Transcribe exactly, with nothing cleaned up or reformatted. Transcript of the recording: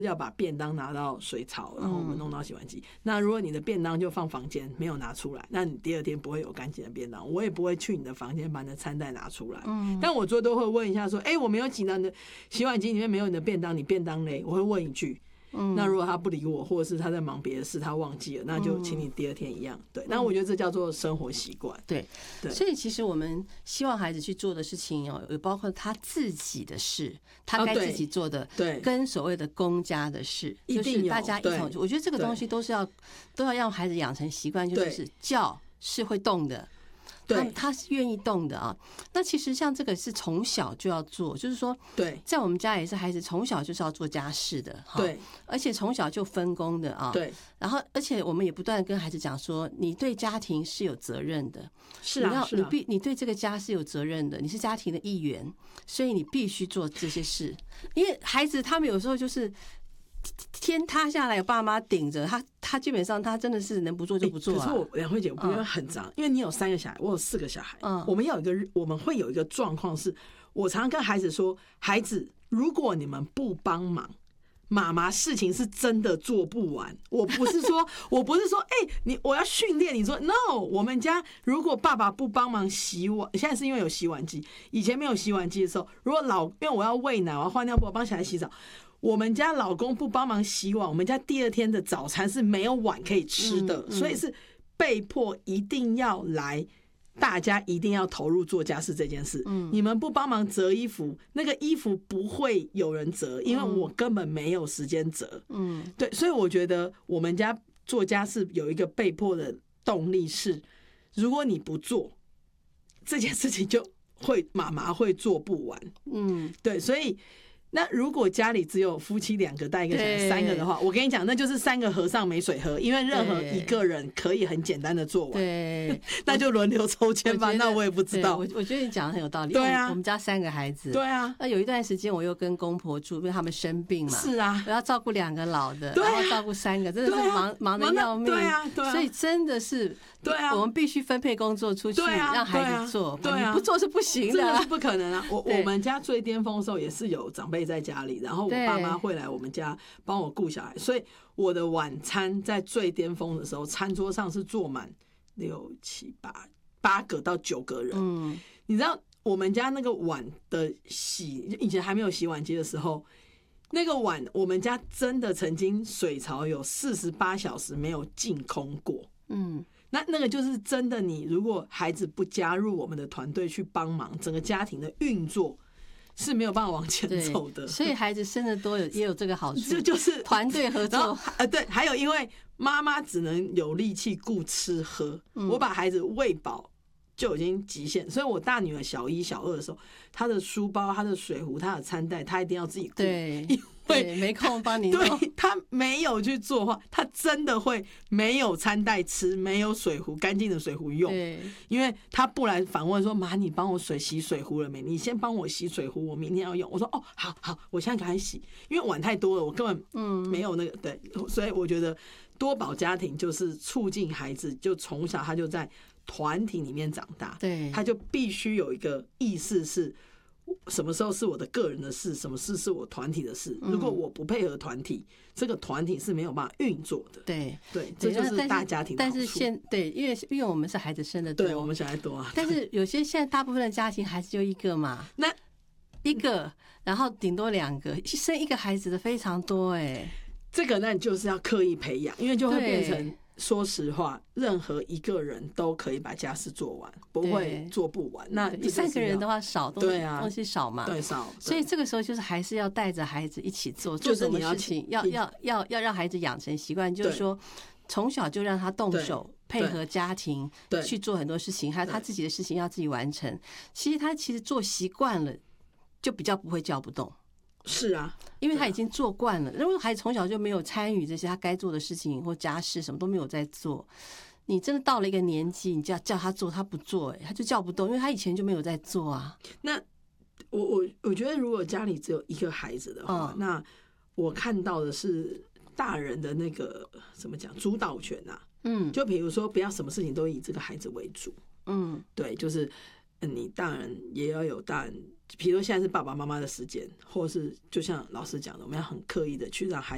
要把便当拿到水槽，然后我们弄到洗碗机、嗯、那如果你的便当就放房间没有拿出来，那你第二天不会有干净的便当，我也不会去你的房间把你的餐袋拿出来、嗯、但我最多会问一下说，哎、欸，我没有挤到你的洗碗机里面，没有你的便当，你便当嘞？我会问一句。嗯、那如果他不理我，或者是他在忙别的事，他忘记了，那就请你第二天一样。对，那我觉得这叫做生活习惯。 对，对，所以其实我们希望孩子去做的事情哦，有包括他自己的事，他该自己做的，对，跟所谓的公家的事，就是大家一同。我觉得这个东西都是要都要让孩子养成习惯，就是教是会动的。他他是愿意动的啊，那其实像这个是从小就要做，就是说，对，在我们家也是孩子从小就是要做家事的，对，而且从小就分工的啊，对，然后而且我们也不断跟孩子讲说，你对家庭是有责任的，是啊，你要你必你对这个家是有责任的，你是家庭的一员，所以你必须做这些事，因为孩子他们有时候就是。天塌下来有爸妈顶着他，他基本上他真的是能不做就不做、啊欸、可是我梁慧姐，我觉得很脏、嗯，因为你有三个小孩，我有四个小孩，嗯，我们要有一个，我们会有一个状况是，我常常跟孩子说，孩子，如果你们不帮忙，妈妈事情是真的做不完。我不是说，我不是说，哎、欸，你我要训练你说 ，no， 我们家如果爸爸不帮忙洗碗，现在是因为有洗碗机，以前没有洗碗机的时候，如果老因为我要喂奶，我要换尿布，我帮小孩洗澡。我们家老公不帮忙洗碗，我们家第二天的早餐是没有碗可以吃的，嗯嗯、所以是被迫一定要来，大家一定要投入做家事这件事。嗯、你们不帮忙折衣服，那个衣服不会有人折，因为我根本没有时间折。嗯，对，所以我觉得我们家做家事有一个被迫的动力是，如果你不做这件事情，就会妈妈会做不完。嗯，对，所以。那如果家里只有夫妻两个带一个小孩三个的话，我跟你讲，那就是三个和尚没水喝，因为任何一个人可以很简单的做完，对，那就轮流抽签吧。那我也不知道，我我觉得你讲的很有道理。对啊，我们家三个孩子，对啊，那有一段时间我又跟公婆住，因为他们生病嘛，是啊，我要照顾两个老的，然后照顾三个，真的是忙忙得要命，对啊，对啊，所以真的是，对啊，我们必须分配工作出去，让孩子做，对啊，你不做是不行的，真的是不可能啊。我我们家最巅峰的时候也是有长辈在家里，然后我爸妈会来我们家帮我顾小孩，所以我的晚餐在最巅峰的时候，餐桌上是坐满六七八八个到九个人。嗯，你知道我们家那个碗的洗，以前还没有洗碗机的时候，那个碗我们家真的曾经水槽有四十八小时没有净空过。嗯。那那个就是真的，你如果孩子不加入我们的团队去帮忙，整个家庭的运作是没有办法往前走的。所以孩子生的多有也有这个好处，这就是团队合作。呃，对，还有因为妈妈只能有力气顾吃喝，嗯、我把孩子喂饱就已经极限。所以我大女儿小一、小二的时候，她的书包、她的水壶、她的餐袋，她一定要自己顾。对。对，没空帮你弄。对，他没有去做的话，他真的会没有餐袋吃，没有水壶，干净的水壶用。对，因为他不来反问说：“妈，你帮我水洗水壶了没？你先帮我洗水壶，我明天要用。”我说：“哦，好好，我现在赶快洗。”因为碗太多了，我根本嗯没有那个对，所以我觉得多宝家庭就是促进孩子，就从小他就在团体里面长大，对，他就必须有一个意识是。什么时候是我的个人的事，什么事是我团体的事。如果我不配合团体，这个团体是没有办法运作的。对对，这就是大家庭的好处。但是现对，因为因为我们是孩子生的多，对我们小孩多啊。但是有些现在大部分的家庭孩子就一个嘛，那一个，然后顶多两个，生一个孩子的非常多哎、欸。这个那就是要刻意培养，因为就会变成。说实话，任何一个人都可以把家事做完，不会做不完。那三个人的话少，对啊，东西少嘛，对少。所以这个时候就是还是要带着孩子一起做，做什么事情，要要要要让孩子养成习惯，就是说从小就让他动手，配合家庭去做很多事情，还有他自己的事情要自己完成。其实他其实做习惯了，就比较不会叫不动。是啊，因为他已经做惯了。如果孩子从小就没有参与这些他该做的事情或家事，什么都没有在做，你真的到了一个年纪，你叫叫他做，他不做，他就叫不动，因为他以前就没有在做啊。那我我我觉得，如果家里只有一个孩子的话，嗯、那我看到的是大人的那个怎么讲主导权啊。嗯，就比如说，不要什么事情都以这个孩子为主。嗯，对，就是你大人也要有大人。比如说现在是爸爸妈妈的时间，或是就像老师讲的，我们要很刻意的去让孩